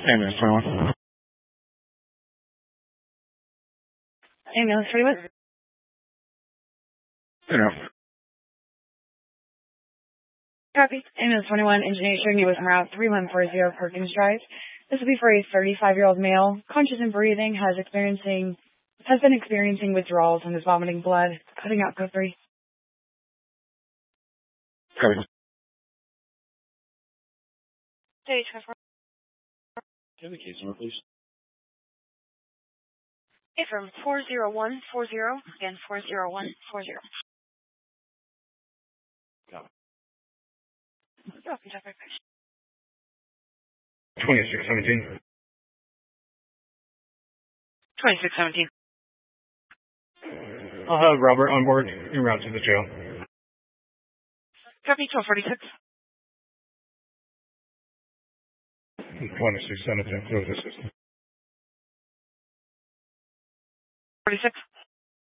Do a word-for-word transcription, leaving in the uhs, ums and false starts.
Ambulance twenty-one. Ambulance twenty-one. You know. Copy. Ambulance twenty-one, engineer showing you with route three one four zero Perkins Drive. This will be for a thirty-five-year-old male, conscious and breathing, has experiencing, has been experiencing withdrawals and is vomiting blood. Cutting out code three. Copy. Stage four. Give the case number, please. Okay, from four zero one four zero, again, four zero one four zero. Copy. You're welcome, Jeffrey. twenty-six seventeen. twenty-six seventeen. I'll have Robert on board en route to the jail. Copy, twelve forty-six. twenty-six seventeen. Close the system. forty-six.